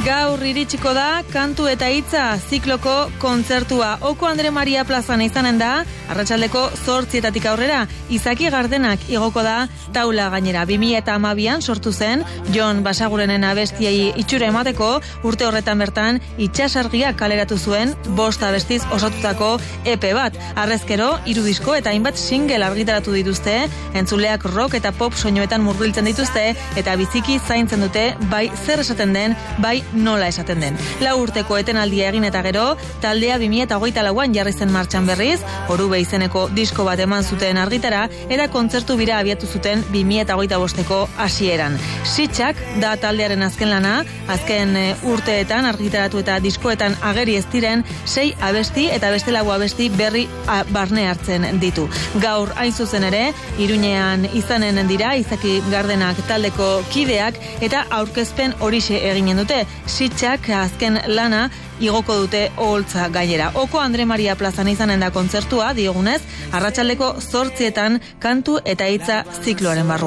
Gaur iritsiko da kantu eta hitza zikloko kontzertua. Oko Andre Maria plazan izanen da, arratsaldeko 8:00 aurrera, Izaki Gardenak igoko da taula gainera. 2012an sortu zen, Jon Basagurenen abestiei itxura emateko, urte horretan bertan Itsasargiak kaleratu zuen 5 abestiz osatutako EP bat. Harrezkero, 3 disko eta hainbat single argitaratu dituzte, entzuleak rock eta pop soinuetan murgiltzen dituzte, eta biziki zaintzen dute bai zer esaten den, bai nola esaten den. 4 urteko etenaldia egin eta gero, taldea 2024an jarri zen martxan berriz, Orube izeneko disko bat eman zuten argitara, eta kontzertu bira abiatu zuten 2025ko hasieran. Sitxak da taldearen azken lana, azken urteetan argitaratu eta diskoetan ageri ez diren 6 abesti eta beste 4 abesti berri barne hartzen ditu. Gaur hain zuzen ere, Iruñean izanen dira Izaki Gardenak taldeko kideak eta aurkezpen horixe eginen dute. Sitxak azken lana igoko dute oholtza gainera. Oko Andre Maria plazan izanen da kontzertua, diogunez, arratsaldeko 8:00 kantu eta hitza zikloaren barruan.